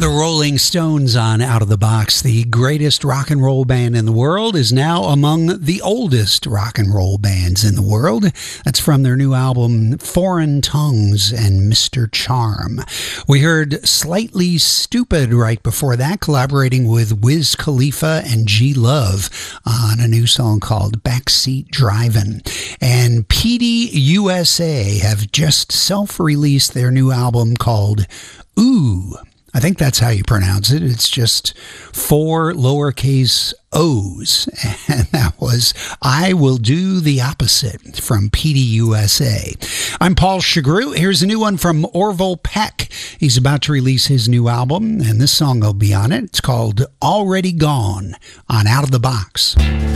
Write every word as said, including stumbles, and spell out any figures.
The Rolling Stones on Out of the Box. The greatest rock and roll band in the world is now among the oldest rock and roll bands in the world. That's from their new album, Foreign Tongues and Mister Charm. We heard Slightly Stupid right before that, collaborating with Wiz Khalifa and G Love on a new song called Backseat Drivin'. And P D U S A have just self-released their new album called Ooh. I think that's how you pronounce it. It's just four lowercase O's. And that was I Will Do the Opposite from P D U S A. I'm Paul Chagru. Here's a new one from Orville Peck. He's about to release his new album, and this song will be on it. It's called Already Gone on Out of the Box.